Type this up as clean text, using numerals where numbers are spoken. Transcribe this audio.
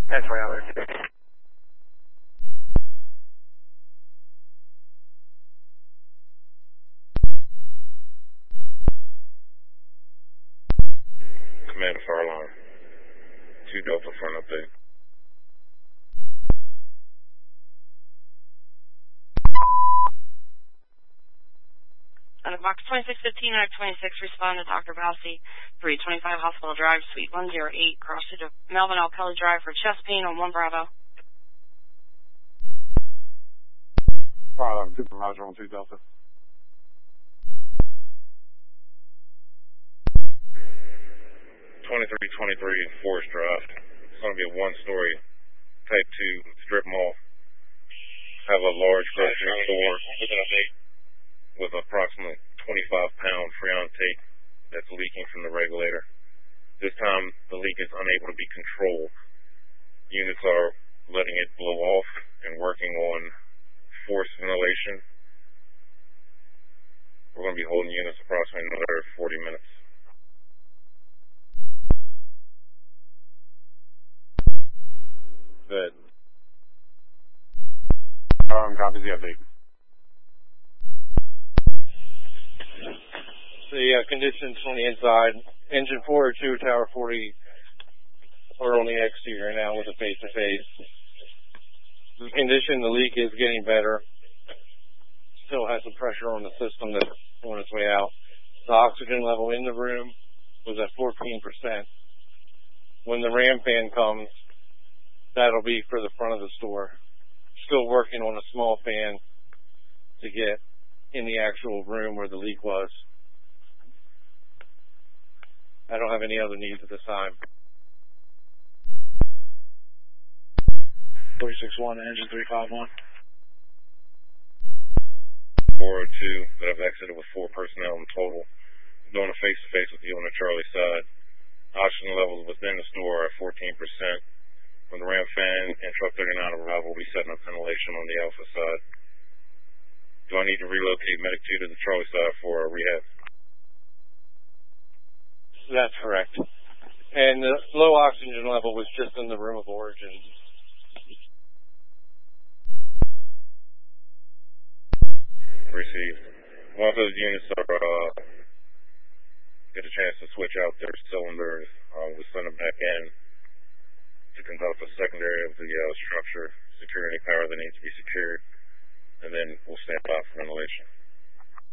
That's right, Alex. Command fire alarm. 2 Delta for an update. Box 2615 and 26 respond to Dr. Bousey, 325 Hospital Drive, Suite 108, cross to Melvin L. Kelly Drive for chest pain on 1 Bravo. Fire alarm supervisor on 2 Delta. 2323 Forest Drive. It's going to be a 1-story type 2 strip mall. Have a large grocery store with approximately 25-pound Freon tape that's leaking from the regulator. This time, the leak is unable to be controlled. Units are letting it blow off and working on forced ventilation. We're going to be holding units approximately another 40 minutes. Good. Copies the update. The conditions on the inside, engine 402, tower 40 are on the exterior now with a face-to-face. The condition, the leak is getting better. Still has some pressure on the system that's on its way out. The oxygen level in the room was at 14%. When the RAM fan comes, that'll be for the front of the store. Still working on a small fan to get in the actual room where the leak was. I don't have any other needs at this time. 361, engine 351. 402 that have exited with 4 personnel in total. Doing a face-to-face with you on the Charlie side. Oxygen levels within the store are 14%. When the RAM fan and truck 39 arrive, we'll be setting up ventilation on the Alpha side. Do I need to relocate Medic 2 to the Charlie side for a rehab? That's correct. And the low oxygen level was just in the room of origin. Received. One of those units are